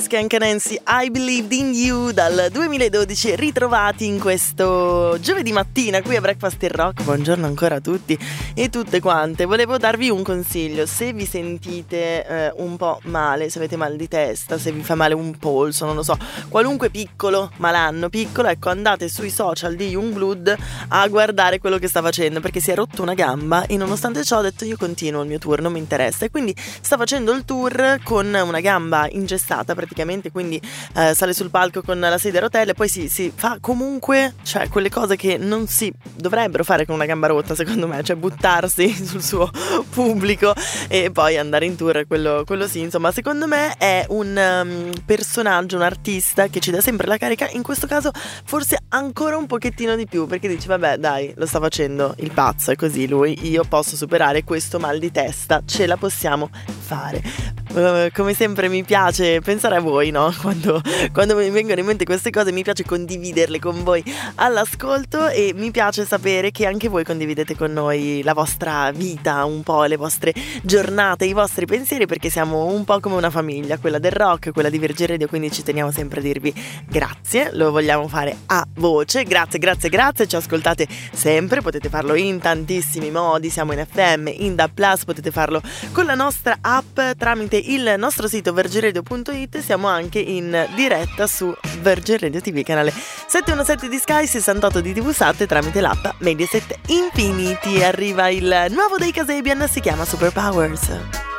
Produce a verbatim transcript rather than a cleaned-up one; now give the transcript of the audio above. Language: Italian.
Mask e anche Nancy, I Believed in You dal duemiladodici, ritrovati in questo giovedì mattina qui a Breakfast in Rock. Buongiorno ancora a tutti e tutte quante. Volevo darvi un consiglio: se vi sentite eh, un po' male, se avete mal di testa, se vi fa male un polso, non lo so, qualunque piccolo malanno piccolo, ecco, andate sui social di Youngblood a guardare quello che sta facendo, perché si è rotto una gamba e nonostante ciò ha detto io continuo il mio tour, non mi interessa, e quindi sta facendo il tour con una gamba ingessata praticamente, quindi eh, sale sul palco con la sedia a rotelle, poi si, si fa comunque, cioè quelle cose che non si dovrebbero fare con una gamba rotta secondo me, cioè buttarsi sul suo pubblico e poi andare in tour, quello, quello sì, insomma secondo me è un um, personaggio, un artista che ci dà sempre la carica, in questo caso forse ancora un pochettino di più, perché dici vabbè dai, lo sta facendo il pazzo, è così lui, io posso superare questo mal di testa, ce la possiamo fare. Uh, come sempre mi piace pensare a voi, no? Quando, quando mi vengono in mente queste cose mi piace condividerle con voi all'ascolto, e mi piace sapere che anche voi condividete con noi la vostra vita, un po' le vostre giornate, i vostri pensieri, perché siamo un po' come una famiglia, quella del rock, quella di Virgin Radio, quindi ci teniamo sempre a dirvi grazie, lo vogliamo fare a voce, grazie, grazie, grazie, ci ascoltate sempre, potete farlo in tantissimi modi, siamo in F M, in D A B plus, potete farlo con la nostra app tramite il nostro sito virgin radio punto it, siamo anche in diretta su Virgin Radio T V canale settecentodiciassette di Sky, sessantotto di T V Sat tramite l'app Mediaset Infinity. Arriva il nuovo dei Kasabian, si chiama Superpowers.